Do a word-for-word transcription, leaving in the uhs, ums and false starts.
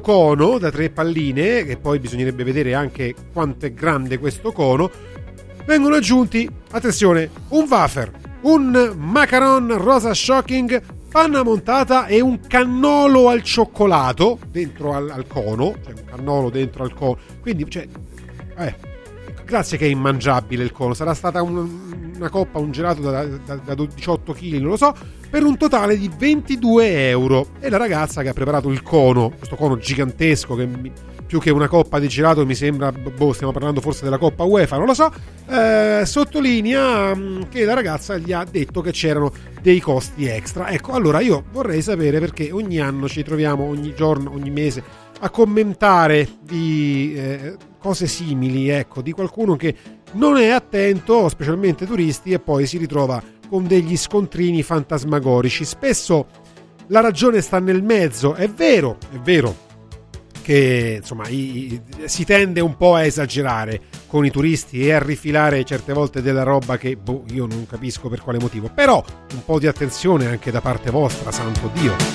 cono da tre palline, che poi bisognerebbe vedere anche quanto è grande questo cono, vengono aggiunti, attenzione, un wafer, un macaron rosa shocking, panna montata e un cannolo al cioccolato dentro al, al cono, cioè un cannolo dentro al cono, quindi cioè, eh, grazie che è immangiabile il cono, sarà stata un, una coppa, un gelato da, da, da diciotto chili, non lo so, per un totale di ventidue euro. E la ragazza che ha preparato il cono, questo cono gigantesco che mi, più che una coppa di gelato mi sembra, boh, stiamo parlando forse della coppa UEFA, non lo so, eh, sottolinea che la ragazza gli ha detto che c'erano dei costi extra. Ecco, allora io vorrei sapere, perché ogni anno ci troviamo, ogni giorno, ogni mese, a commentare di eh, cose simili, ecco, di qualcuno che non è attento, specialmente turisti, e poi si ritrova con degli scontrini fantasmagorici. Spesso la ragione sta nel mezzo, è vero, è vero che insomma i, i, si tende un po' a esagerare con i turisti e a rifilare certe volte della roba che boh, io non capisco per quale motivo, però un po' di attenzione anche da parte vostra, santo Dio.